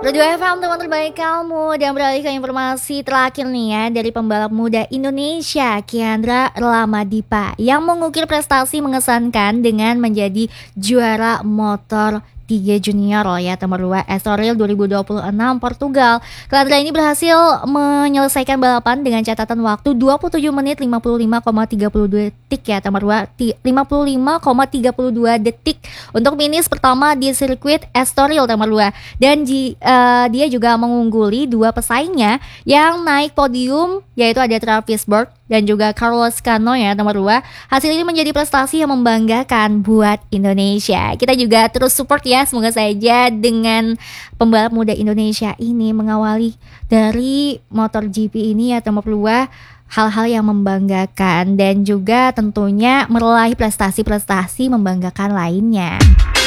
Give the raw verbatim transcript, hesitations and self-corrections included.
Radio F M, teman terbaik kamu. Dan beralih ke informasi terakhir nih ya, dari pembalap muda Indonesia Kiandra Ramadipa yang mengukir prestasi mengesankan dengan menjadi juara motor tiga junior loh ya, nomor dua Estoril dua ribu dua puluh enam Portugal. Kiandra ini berhasil menyelesaikan balapan dengan catatan waktu dua puluh tujuh menit lima puluh lima koma tiga puluh dua detik ya, nomor dua lima puluh lima koma tiga puluh dua detik untuk finish pertama di sirkuit Estoril nomor dua. Dan di, uh, dia juga mengungguli dua pesaingnya yang naik podium, yaitu ada Travis Berg dan juga Carlos Cano ya, nomor dua. Hasil ini menjadi prestasi yang membanggakan buat Indonesia. Kita juga terus support ya, semoga saja dengan pembalap muda Indonesia ini mengawali dari MotoGP ini ya, nomor dua, hal-hal yang membanggakan dan juga tentunya meraih prestasi-prestasi membanggakan lainnya.